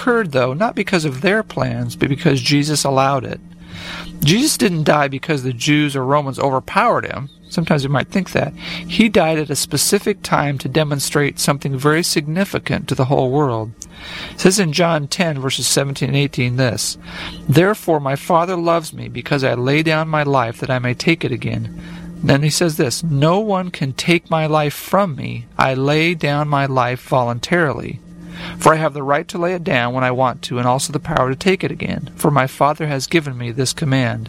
occurred, though, not because of their plans, but because Jesus allowed it. Jesus didn't die because the Jews or Romans overpowered him. Sometimes we might think that. He died at a specific time to demonstrate something very significant to the whole world. It says in John 10, verses 17 and 18 this, "Therefore my Father loves me, because I lay down my life that I may take it again." Then he says this, "No one can take my life from me. I lay down my life voluntarily. For I have the right to lay it down when I want to, and also the power to take it again. For my Father has given me this command."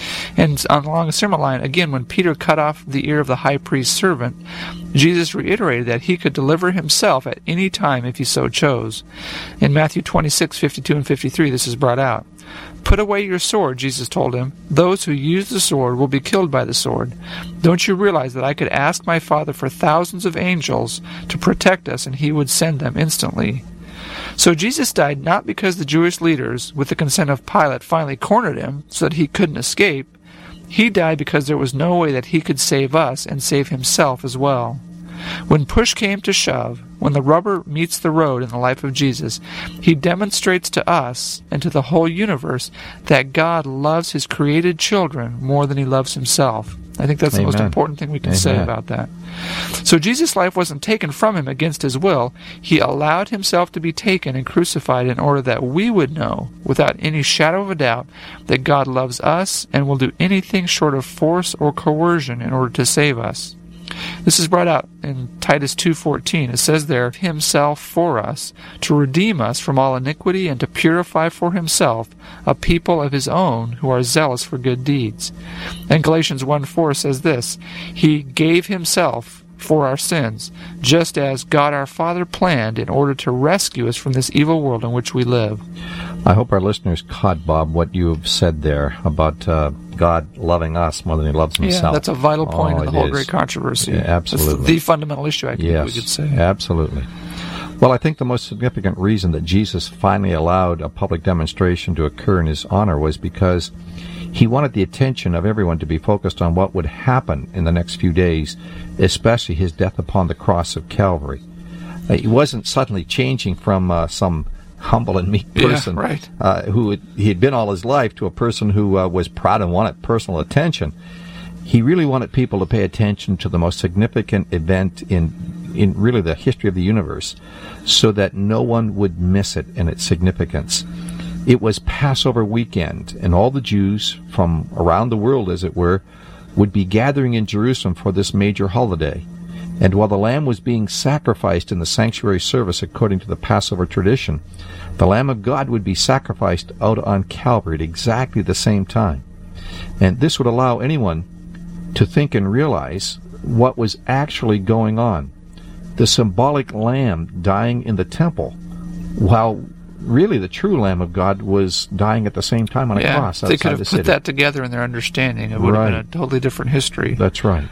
And along a similar line, again, when Peter cut off the ear of the high priest's servant, Jesus reiterated that he could deliver himself at any time if he so chose. In Matthew 26:52 and 53, this is brought out. "Put away your sword," Jesus told him. "Those who use the sword will be killed by the sword. Don't you realize that I could ask my Father for thousands of angels to protect us, and he would send them instantly?" So Jesus died not because the Jewish leaders, with the consent of Pilate, finally cornered him so that he couldn't escape. He died because there was no way that he could save us and save himself as well. When push came to shove, when the rubber meets the road in the life of Jesus, he demonstrates to us and to the whole universe that God loves his created children more than he loves himself. I think that's the most important thing we can say about that. So Jesus' life wasn't taken from him against his will. He allowed himself to be taken and crucified in order that we would know, without any shadow of a doubt, that God loves us and will do anything short of force or coercion in order to save us. This is brought out in Titus 2:14. It says there, "Himself for us, to redeem us from all iniquity and to purify for himself a people of his own who are zealous for good deeds." And Galatians 1:4 says this, "He gave himself for our sins, just as God our Father planned in order to rescue us from this evil world in which we live." I hope our listeners caught, Bob, what you've said there about God loving us more than he loves himself. Yeah, that's a vital point in the whole great controversy. Yeah, absolutely. That's the fundamental issue, I think we could say. Absolutely. Well, I think the most significant reason that Jesus finally allowed a public demonstration to occur in his honor was because he wanted the attention of everyone to be focused on what would happen in the next few days, especially his death upon the cross of Calvary. He wasn't suddenly changing from some humble and meek person who he had been all his life to a person who was proud and wanted personal attention. He really wanted people to pay attention to the most significant event in really the history of the universe, so that no one would miss it in its significance. It was Passover weekend, and all the Jews from around the world, as it were, would be gathering in Jerusalem for this major holiday. And while the lamb was being sacrificed in the sanctuary service according to the Passover tradition, the Lamb of God would be sacrificed out on Calvary at exactly the same time. And this would allow anyone to think and realize what was actually going on. The symbolic lamb dying in the temple, while really the true Lamb of God was dying at the same time on a cross outside the city. They could have put that together in their understanding. It would have been a totally different history. That's right.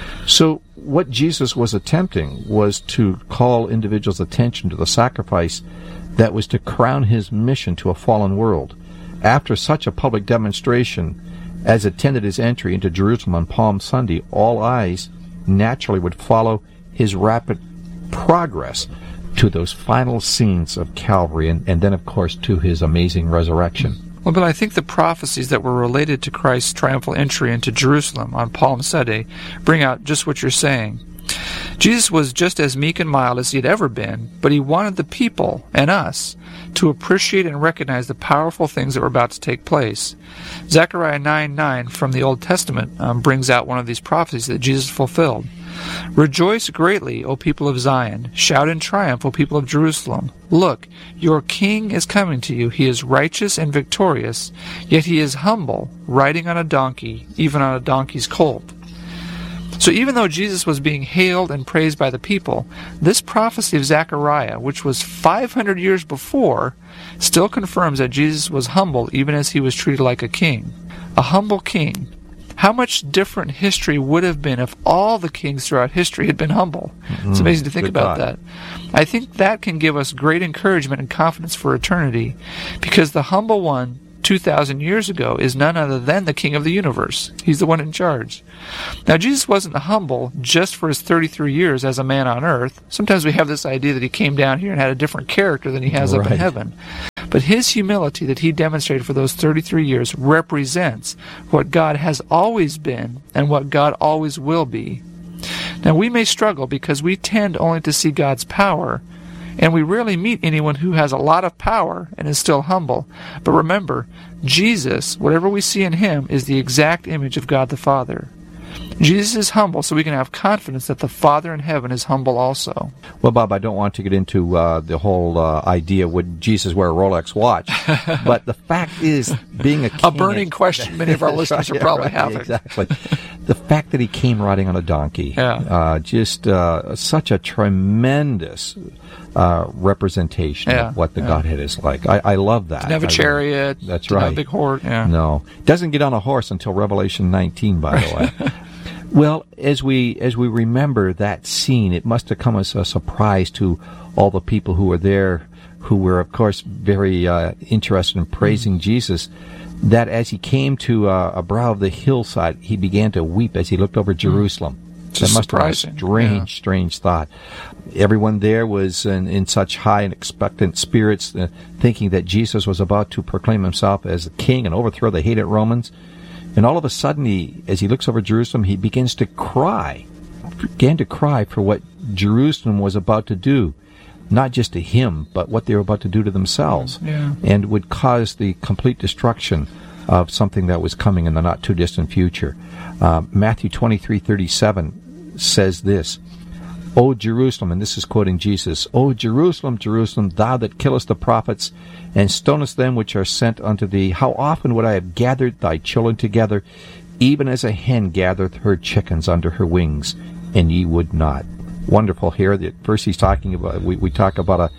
So what Jesus was attempting was to call individuals' attention to the sacrifice that was to crown his mission to a fallen world. After such a public demonstration as attended his entry into Jerusalem on Palm Sunday, all eyes naturally would follow his rapid progress to those final scenes of Calvary, and then, of course, to his amazing resurrection. Well, but I think the prophecies that were related to Christ's triumphal entry into Jerusalem on Palm Sunday bring out just what you're saying. Jesus was just as meek and mild as he had ever been, but he wanted the people and us to appreciate and recognize the powerful things that were about to take place. Zechariah 9:9 from the Old Testament brings out one of these prophecies that Jesus fulfilled. "Rejoice greatly, O people of Zion. Shout in triumph, O people of Jerusalem. Look, your king is coming to you. He is righteous and victorious, yet he is humble, riding on a donkey, even on a donkey's colt." So even though Jesus was being hailed and praised by the people, this prophecy of Zechariah, which was 500 years before, still confirms that Jesus was humble even as he was treated like a king. A humble king. How much different history would have been if all the kings throughout history had been humble? It's amazing to think about that. I think that can give us great encouragement and confidence for eternity, because the humble one 2,000 years ago is none other than the King of the universe. He's the one in charge. Now, Jesus wasn't humble just for his 33 years as a man on earth. Sometimes we have this idea that he came down here and had a different character than he has up in heaven. But his humility that he demonstrated for those 33 years represents what God has always been and what God always will be. Now, we may struggle because we tend only to see God's power, and we rarely meet anyone who has a lot of power and is still humble. But remember, Jesus, whatever we see in him, is the exact image of God the Father. Jesus is humble, so we can have confidence that the Father in heaven is humble also. Well, Bob, I don't want to get into the whole idea, would Jesus wear a Rolex watch? But the fact is, being a king... A burning question many of our listeners are probably having. Exactly. The fact that he came riding on a donkey, just such a tremendous representation of what the Godhead is like. I love that. Didn't have a chariot. That's didn't right. have a big horse. Yeah. No. Doesn't get on a horse until Revelation 19, by the way. Well, as we remember that scene, it must have come as a surprise to all the people who were there, who were, of course, very interested in praising Jesus, that as he came to a brow of the hillside, he began to weep as he looked over Jerusalem. That must have been a strange thought. Everyone there was in such high and expectant spirits, thinking that Jesus was about to proclaim himself as the king and overthrow the hated Romans. And all of a sudden, as he looks over Jerusalem, he began to cry for what Jerusalem was about to do, not just to him, but what they were about to do to themselves, and would cause the complete destruction of something that was coming in the not-too-distant future. Matthew 23:37 says this, O Jerusalem, and this is quoting Jesus, O Jerusalem, Jerusalem, thou that killest the prophets, and stonest them which are sent unto thee, how often would I have gathered thy children together, even as a hen gathereth her chickens under her wings, and ye would not. Wonderful here. First he's talking about, we talk about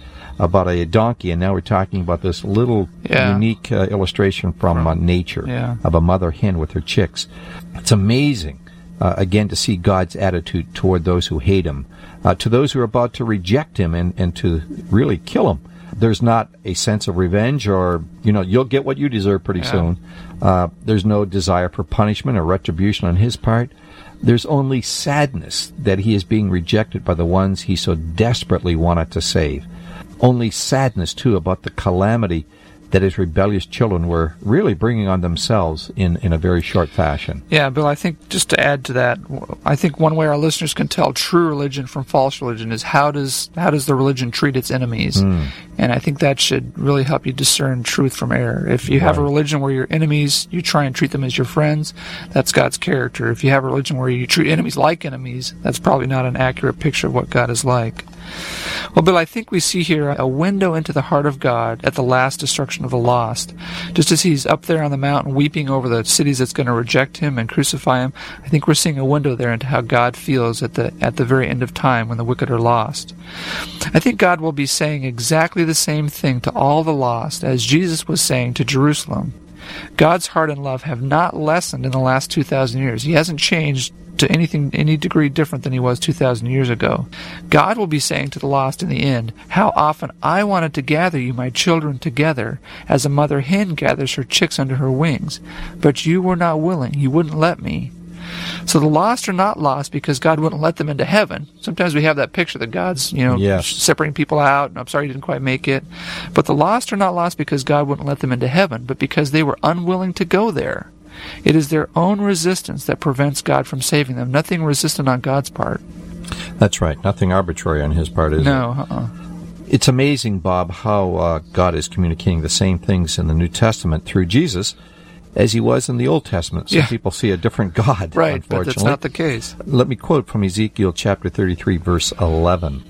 a donkey, and now we're talking about this little unique illustration from nature of a mother hen with her chicks. It's amazing, again, to see God's attitude toward those who hate him, to those who are about to reject him and to really kill him. There's not a sense of revenge or, you'll get what you deserve pretty soon. There's no desire for punishment or retribution on his part. There's only sadness that he is being rejected by the ones he so desperately wanted to save. Only sadness, too, about the calamity that his rebellious children were really bringing on themselves in a very short fashion. Yeah, Bill, I think just to add to that, I think one way our listeners can tell true religion from false religion is how does the religion treat its enemies? And I think that should really help you discern truth from error. If you have a religion where your enemies, you try and treat them as your friends, that's God's character. If you have a religion where you treat enemies like enemies, that's probably not an accurate picture of what God is like. Well, Bill, I think we see here a window into the heart of God at the last destruction of the lost. Just as he's up there on the mountain weeping over the cities that's going to reject him and crucify him, I think we're seeing a window there into how God feels at the very end of time when the wicked are lost. I think God will be saying exactly the same thing to all the lost as Jesus was saying to Jerusalem. God's heart and love have not lessened in the last 2,000 years. He hasn't changed to any degree different than he was 2,000 years ago. God will be saying to the lost in the end, how often I wanted to gather you, my children, together, as a mother hen gathers her chicks under her wings, but you were not willing. You wouldn't let me. So the lost are not lost because God wouldn't let them into heaven. Sometimes we have that picture that God's, separating people out, and I'm sorry you didn't quite make it. But the lost are not lost because God wouldn't let them into heaven, but because they were unwilling to go there. It is their own resistance that prevents God from saving them. Nothing resistant on God's part. That's right. Nothing arbitrary on his part, is it? No. It's amazing, Bob, how God is communicating the same things in the New Testament through Jesus as he was in the Old Testament. Some people see a different God, right, unfortunately. But that's not the case. Let me quote from Ezekiel chapter 33, verse 11.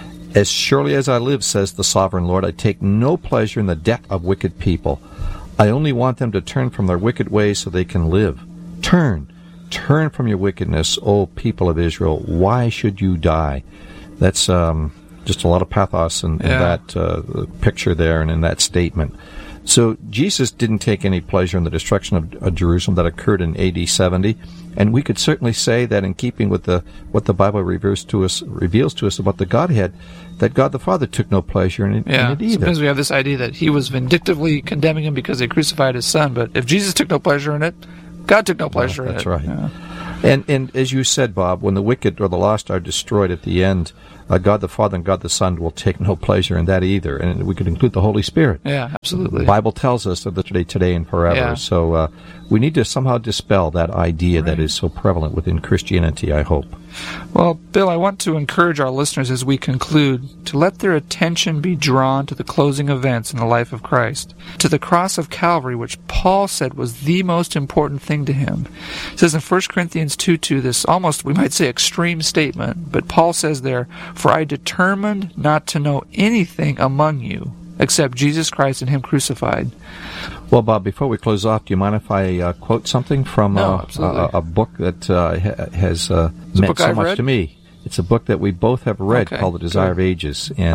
As surely as I live, says the sovereign Lord, I take no pleasure in the death of wicked people. I only want them to turn from their wicked ways so they can live. Turn from your wickedness, O people of Israel. Why should you die? That's just a lot of pathos in that picture there and in that statement. So Jesus didn't take any pleasure in the destruction of Jerusalem that occurred in AD 70, and we could certainly say that in keeping with what the Bible reveals to us about the Godhead, that God the Father took no pleasure in it either. Sometimes we have this idea that he was vindictively condemning him because they crucified his son, but if Jesus took no pleasure in it, God took no pleasure in it. That's right. Yeah. And as you said, Bob, when the wicked or the lost are destroyed at the end God the Father and God the Son will take no pleasure in that either. And we could include the Holy Spirit. Yeah, absolutely. The Bible tells us that today and forever. Yeah. So we need to somehow dispel that idea that is so prevalent within Christianity, I hope. Well, Bill, I want to encourage our listeners as we conclude to let their attention be drawn to the closing events in the life of Christ, to the cross of Calvary, which Paul said was the most important thing to him. It says in 1 Corinthians 2:2, this almost, we might say, extreme statement, but Paul says there, "For I determined not to know anything among you except Jesus Christ and Him crucified." Well, Bob, before we close off, do you mind if I quote something from a book that has meant so much to me? It's a book that we both have read called The Desire of Ages. And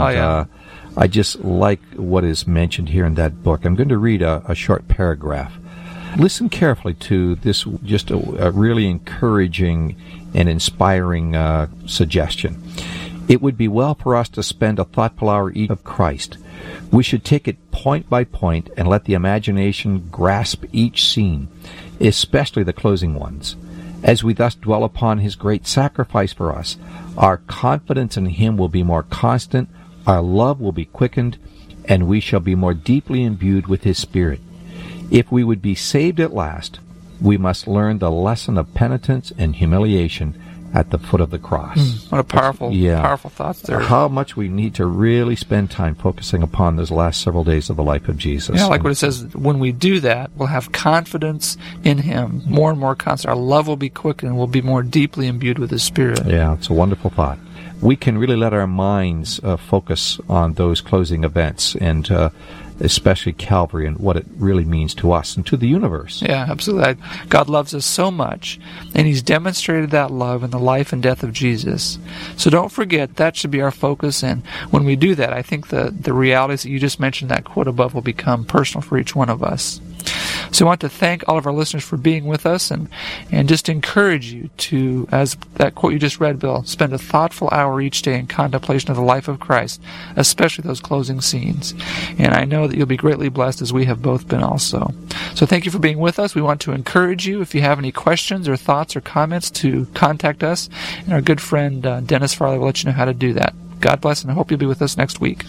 I just like what is mentioned here in that book. I'm going to read a short paragraph. Listen carefully to this, just a really encouraging and inspiring suggestion. It would be well for us to spend a thoughtful hour each of Christ. We should take it point by point and let the imagination grasp each scene, especially the closing ones. As we thus dwell upon His great sacrifice for us, our confidence in Him will be more constant, our love will be quickened, and we shall be more deeply imbued with His Spirit. If we would be saved at last, we must learn the lesson of penitence and humiliation at the foot of the cross. What a powerful thoughts there. How much we need to really spend time focusing upon those last several days of the life of Jesus. Yeah, like what it says, when we do that, we'll have confidence in Him, more and more constant. Our love will be quickened, and we'll be more deeply imbued with His Spirit. Yeah, it's a wonderful thought. We can really let our minds focus on those closing events, and especially Calvary and what it really means to us and to the universe. Yeah, absolutely. God loves us so much, and He's demonstrated that love in the life and death of Jesus. So don't forget, that should be our focus, and when we do that, I think the realities that you just mentioned, that quote above, will become personal for each one of us. So I want to thank all of our listeners for being with us, and just encourage you to, as that quote you just read, Bill, spend a thoughtful hour each day in contemplation of the life of Christ, especially those closing scenes. And I know that you'll be greatly blessed, as we have both been also. So thank you for being with us. We want to encourage you, if you have any questions or thoughts or comments, to contact us. And our good friend Dennis Farley will let you know how to do that. God bless, and I hope you'll be with us next week.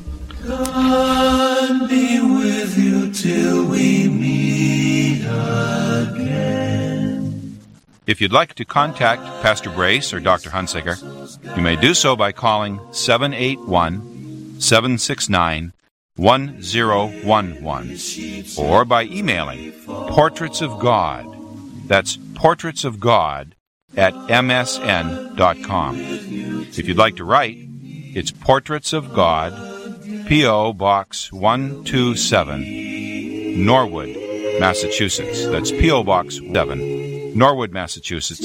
God be with you till we meet again. If you'd like to contact Pastor Brace or Dr. Hunsaker, you may do so by calling 781-769-1011 or by emailing Portraits of God. That's Portraits of God at msn.com. If you'd like to write, it's Portraits of God, P.O. Box 127, Norwood, Massachusetts. That's P.O. Box 7, Norwood, Massachusetts,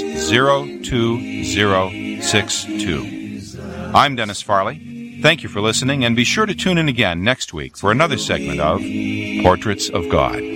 02062. I'm Dennis Farley. Thank you for listening, and be sure to tune in again next week for another segment of Portraits of God.